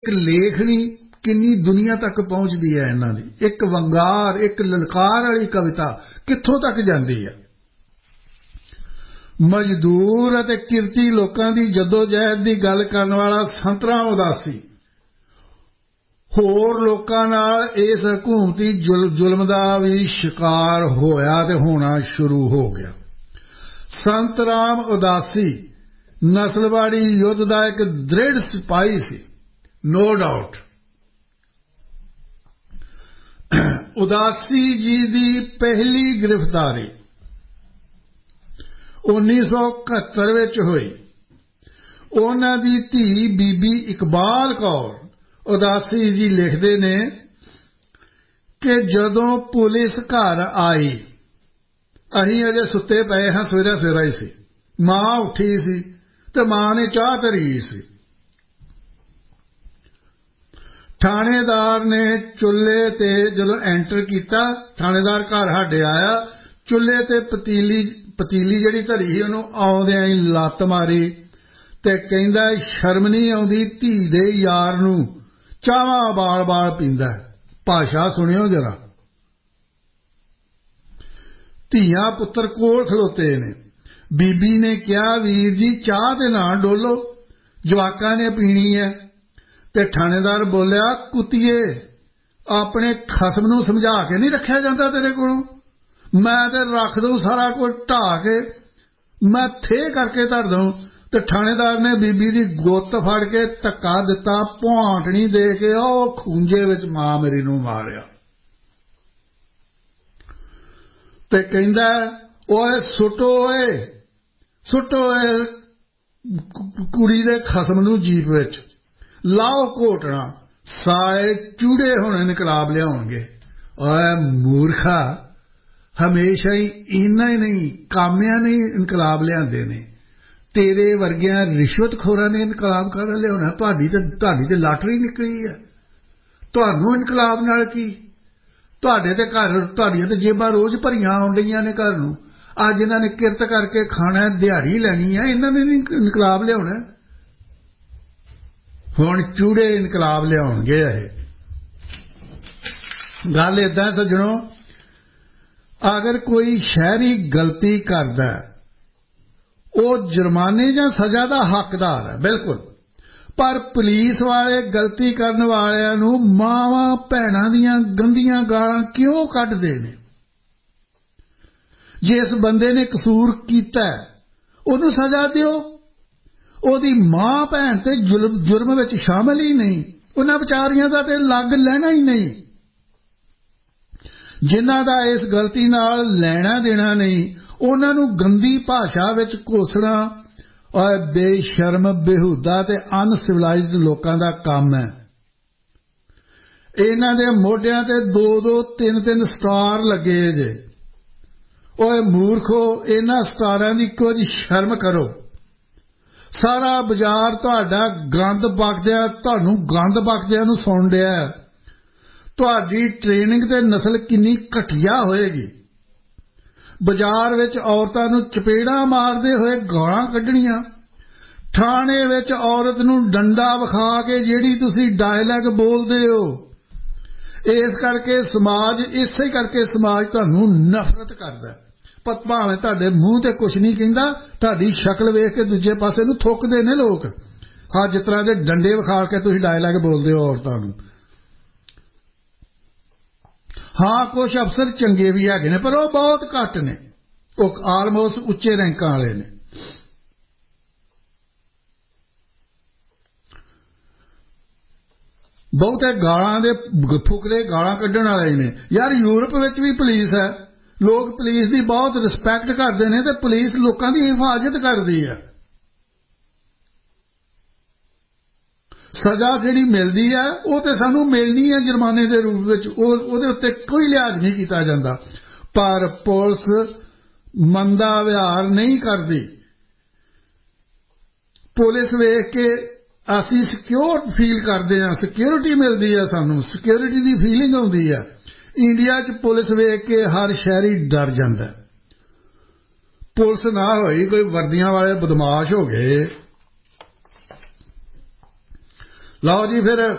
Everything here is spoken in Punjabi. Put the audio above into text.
ਲੇਖਣੀ ਕਿੰਨੀ ਦੁਨੀਆ ਤੱਕ ਪਹੁੰਚਦੀ ਹੈ ਇਹਨਾਂ ਦੀ, ਇੱਕ ਵੰਗਾਰ, ਇੱਕ ਲਲਕਾਰ ਵਾਲੀ ਕਵਿਤਾ ਕਿੱਥੋਂ ਤੱਕ ਜਾਂਦੀ ਹੈ। ਮਜ਼ਦੂਰ ਅਤੇ ਕਿਰਤੀ ਲੋਕਾਂ ਦੀ ਜਦੋਜਹਿਦ ਦੀ ਗੱਲ ਕਰਨ ਵਾਲਾ ਸੰਤਰਾਮ ਉਦਾਸੀ ਹੋਰ ਲੋਕਾਂ ਨਾਲ ਇਸ ਹਕੂਮਤੀ ਜ਼ੁਲਮ ਦਾ ਵੀ ਸ਼ਿਕਾਰ ਹੋਇਆ ਤੇ ਹੋਣਾ ਸ਼ੁਰੂ ਹੋ ਗਿਆ। ਸੰਤਰਾਮ ਉਦਾਸੀ ਨਸਲਵਾੜੀ ਯੁੱਧ ਦਾ ਇੱਕ ਦ੍ਰਿੜ ਸਿਪਾਹੀ ਸੀ, ਨੋ ਡਾਊਟ। ਉਦਾਸੀ ਜੀ ਦੀ ਪਹਿਲੀ ਗ੍ਰਿਫਤਾਰੀ 1971 ਵਿੱਚ ਹੋਈ। ਉਹਨਾਂ ਦੀ ਧੀ ਬੀਬੀ ਇਕਬਾਲ ਕੌਰ ਉਦਾਸੀ ਜੀ ਲਿਖਦੇ ਨੇ ਕਿ ਜਦੋਂ ਪੁਲਿਸ ਘਰ ਆਈ, ਅਸੀਂ ਅਜੇ ਸੁੱਤੇ ਪਏ ਹਾਂ, ਸਵੇਰਾ ਹੀ ਸੀ, ਮਾਂ ਉੱਠੀ ਸੀ ਤੇ ਮਾਂ ਨੇ ਚਾਹ ਧਰੀ ਸੀ। ਥਾਣੇਦਾਰ ਨੇ ਚੁੱਲ੍ਹੇ ਤੇ ਜਦੋਂ ਐਂਟਰ ਕੀਤਾ, ਥਾਣੇਦਾਰ ਘਰ ਸਾਡੇ ਆਇਆ, ਚੁੱਲ੍ਹੇ ਤੇ ਪਤੀਲੀ ਜਿਹੜੀ ਧਰੀ ਸੀ ਉਹਨੂੰ ਆਉਂਦਿਆਂ ਹੀ ਲੱਤ ਮਾਰੀ ਤੇ ਕਹਿੰਦਾ ਸ਼ਰਮ ਨਹੀਂ ਆਉਂਦੀ ਧੀ ਦੇ ਯਾਰ ਨੂੰ ਚਾਹਾਂ ਬਾਲ ਪੀਂਦਾ। ਭਾਸ਼ਾ ਸੁਣਿਓ ਜਰਾ। ਧੀਆਂ ਪੁੱਤਰ ਕੋਲ ਖਲੋਤੇ ਨੇ। ਬੀਬੀ ਨੇ ਕਿਹਾ ਵੀਰ ਜੀ ਚਾਹ ਦੇ ਨਾ ਡੋਲੋ, ਜਵਾਕਾਂ ਨੇ ਪੀਣੀ ਹੈ। ਤੇ ਥਾਣੇਦਾਰ ਬੋਲਿਆ ਕੁੱਤੀਏ ਆਪਣੇ ਖਸਮ ਨੂੰ ਸਮਝਾ ਕੇ ਨਹੀਂ ਰੱਖਿਆ ਜਾਂਦਾ ਤੇਰੇ ਕੋਲੋਂ, ਮੈਂ ਤੇ ਰੱਖ ਦਊ ਸਾਰਾ ਕੁਝ ਢਾਹ ਕੇ, ਮੈਂ ਥੇ ਕਰਕੇ ਧਰ ਦਊਂ। ਤੇ ਥਾਣੇਦਾਰ ਨੇ ਬੀਬੀ ਦੀ ਗੁੱਤ ਫੜ ਕੇ ਧੱਕਾ ਦਿੱਤਾ, ਭੁਆਂਟਣੀ ਦੇ ਕੇ ਉਹ ਖੂੰਜੇ ਵਿੱਚ ਮਾਂ ਮੇਰੀ ਨੂੰ ਮਾਰਿਆ ਤੇ ਕਹਿੰਦਾ ਓਏ ਸੁੱਟੋ ਓਏ ਕੁੜੀ ਦੇ ਖਸਮ ਨੂੰ ਜੀਪ ਵਿੱਚ ਲਾਓ ਘੋਟਣਾ, ਸਾਲੇ ਚੂੜੇ ਹੁਣ ਇਨਕਲਾਬ ਲਿਆਉਣਗੇ। ਓਏ ਮੂਰਖਾ, ਹਮੇਸ਼ਾ ਹੀ ਇੰਨਾ ਹੀ ਨਹੀਂ ਕਾਮਿਆਂ ਨੇ ਇਨਕਲਾਬ ਲਿਆਂਦੇ ਨੇ, ਤੇਰੇ ਵਰਗਿਆਂ ਰਿਸ਼ਵਤਖੋਰਾਂ ਨੇ ਇਨਕਲਾਬ ਕਾਹਦਾ ਲਿਆਉਣਾ। ਤੁਹਾਡੀ ਤੇ ਲਾਟਰੀ ਨਿਕਲੀ ਹੈ, ਤੁਹਾਨੂੰ ਇਨਕਲਾਬ ਨਾਲ ਕੀ। ਤੁਹਾਡੇ ਤੇ ਘਰ, ਤੁਹਾਡੀਆਂ ਤੇ ਜੇਬਾਂ ਰੋਜ਼ ਭਰੀਆਂ ਆਉਣ ਡਈਆਂ ਨੇ ਘਰ ਨੂੰ। ਅੱਜ ਇਹਨਾਂ ਨੇ ਕਿਰਤ ਕਰਕੇ ਖਾਣਾ, ਦਿਹਾੜੀ ਲੈਣੀ ਹੈ, ਇਹਨਾਂ ਨੇ ਨਹੀਂ ਇਨਕਲਾਬ ਲਿਆਉਣਾ। ਹੁਣ ਚੂੜੇ ਇਨਕਲਾਬ ਲਿਆਉਣਗੇ। ਇਹ ਗੱਲ ਏਦਾਂ ਸੱਜਣੋ, ਅਗਰ ਕੋਈ ਸ਼ਹਿਰੀ ਗਲਤੀ ਕਰਦਾ ਉਹ ਜੁਰਮਾਨੇ ਜਾਂ ਸਜ਼ਾ ਦਾ ਹੱਕਦਾਰ ਹੈ, ਬਿਲਕੁਲ, ਪਰ ਪੁਲਿਸ ਵਾਲੇ ਗਲਤੀ ਕਰਨ ਵਾਲਿਆਂ ਨੂੰ ਮਾਵਾਂ ਭੈਣਾਂ ਦੀਆਂ ਗੰਦੀਆਂ ਗਾਲਾਂ ਕਿਉਂ ਕੱਢਦੇ ਨੇ। ਜਿਸ ਬੰਦੇ ਨੇ ਕਸੂਰ ਕੀਤਾ ਉਹਨੂੰ ਸਜ਼ਾ ਦਿਓ, ਉਹਦੀ ਮਾਂ ਭੈਣ ਤੇ ਜੁਰਮ ਵਿੱਚ ਸ਼ਾਮਲ ਹੀ ਨਹੀਂ, ਉਹਨਾਂ ਵਿਚਾਰੀਆਂ ਦਾ ਤੇ ਲੱਗ ਲੈਣਾ ਹੀ ਨਹੀਂ। ਜਿਨ੍ਹਾਂ ਦਾ ਇਸ ਗਲਤੀ ਨਾਲ ਲੈਣਾ ਦੇਣਾ ਨਹੀਂ, ਉਹਨਾਂ ਨੂੰ ਗੰਦੀ ਭਾਸ਼ਾ ਵਿੱਚ ਕੋਸਣਾ ਔਰ ਬੇਸ਼ਰਮ, ਬੇਹੂਦਾ ਤੇ ਅਨਸਿਵਲਾਈਜ਼ਡ ਲੋਕਾਂ ਦਾ ਕੰਮ ਹੈ। ਇਹਨਾਂ ਦੇ ਮੋਢਿਆਂ ਤੇ 2-2 3-3 ਸਟਾਰ ਲੱਗੇ ਜੇ। ਓਏ ਮੂਰਖੋ, ਇਹਨਾਂ ਸਟਾਰਾਂ ਦੀ ਕੁਝ ਸ਼ਰਮ ਕਰੋ। ਸਾਰਾ ਬਾਜ਼ਾਰ ਤੁਹਾਡਾ ਗੰਦ ਬਕਦਿਆਂ, ਤੁਹਾਨੂੰ ਗੰਦ ਬਕਦਿਆਂ ਨੂੰ ਸੁਣ ਰਿਹਾ। ਤੁਹਾਡੀ ਟ੍ਰੇਨਿੰਗ ਤੇ ਨਸਲ ਕਿੰਨੀ ਘਟੀਆ ਹੋਏਗੀ। ਬਾਜ਼ਾਰ ਵਿੱਚ ਔਰਤਾਂ ਨੂੰ ਚਪੇੜਾਂ ਮਾਰਦੇ ਹੋਏ ਗਾਲਾਂ ਕੱਢਣੀਆਂ, ਥਾਣੇ ਵਿੱਚ ਔਰਤ ਨੂੰ ਡੰਡਾ ਵਿਖਾ ਕੇ ਜਿਹੜੀ ਤੁਸੀਂ ਡਾਇਲੌਗ ਬੋਲਦੇ ਹੋ। ਇਸੇ ਕਰਕੇ ਸਮਾਜ ਤੁਹਾਨੂੰ ਨਫ਼ਰਤ ਕਰਦਾ। ਭਾਵੇਂ ਤੁਹਾਡੇ ਮੂੰਹ ਤੇ ਕੁਛ ਨਹੀਂ ਕਹਿੰਦਾ, ਤੁਹਾਡੀ ਸ਼ਕਲ ਵੇਖ ਕੇ ਦੂਜੇ ਪਾਸੇ ਨੂੰ ਥੁੱਕਦੇ ਨੇ ਲੋਕ। ਹਾਂ, ਜਿਸ ਤਰ੍ਹਾਂ ਦੇ ਡੰਡੇ ਵਿਖਾ ਕੇ ਤੁਸੀਂ ਡਾਇਲੌਗ ਬੋਲਦੇ ਹੋ ਔਰਤਾਂ ਨੂੰ। ਹਾਂ, ਕੁਝ ਅਫਸਰ ਚੰਗੇ ਵੀ ਹੈਗੇ ਨੇ, ਪਰ ਉਹ ਬਹੁਤ ਘੱਟ ਨੇ, ਉਹ ਆਲਮੋਸਟ ਉੱਚੇ ਰੈਂਕਾਂ ਵਾਲੇ ਨੇ। ਬਹੁਤੇ ਗਾਲਾਂ ਦੇ ਫੁਕਰੇ ਗਾਲਾਂ ਕੱਢਣ ਵਾਲੇ ਨੇ। ਯਾਰ, ਯੂਰਪ ਵਿੱਚ ਵੀ ਪੁਲਿਸ ਹੈ, ਲੋਕ ਪੁਲਿਸ ਦੀ ਬਹੁਤ ਰਿਸਪੈਕਟ ਕਰਦੇ ਨੇ ਤੇ ਪੁਲਿਸ ਲੋਕਾਂ ਦੀ ਹਿਫਾਜ਼ਤ ਕਰਦੀ ਹੈ। ਸਜ਼ਾ ਜਿਹੜੀ ਮਿਲਦੀ ਹੈ ਉਹ ਤੇ ਸਾਨੂੰ ਮਿਲਣੀ ਹੈ ਜੁਰਮਾਨੇ ਦੇ ਰੂਪ ਵਿੱਚ, ਉਹਦੇ ਉੱਤੇ ਕੋਈ ਲਿਹਾਜ਼ ਨਹੀਂ ਕੀਤਾ ਜਾਂਦਾ। ਪਰ ਪੁਲਿਸ ਮੰਦਾ ਵਿਹਾਰ ਨਹੀਂ ਕਰਦੀ। ਪੁਲਿਸ ਵੇਖ ਕੇ ਅਸੀਂ ਸਿਕਿਉਰ ਫੀਲ ਕਰਦੇ ਹਾਂ, ਸਿਕਿਉਰਿਟੀ ਮਿਲਦੀ ਹੈ, ਸਾਨੂੰ ਸਿਕਿਉਰਿਟੀ ਦੀ ਫੀਲਿੰਗ ਆਉਂਦੀ ਹੈ। ਇੰਡੀਆ 'ਚ ਪੁਲਿਸ ਵੇਖ ਕੇ ਹਰ ਸ਼ਹਿਰੀ ਡਰ ਜਾਂਦਾ। ਪੁਲਿਸ ਨਾ ਹੋਈ, ਕੋਈ ਵਰਦੀਆਂ ਵਾਲੇ ਬਦਮਾਸ਼ ਹੋ ਗਏ। ਲਓ ਜੀ, ਫਿਰ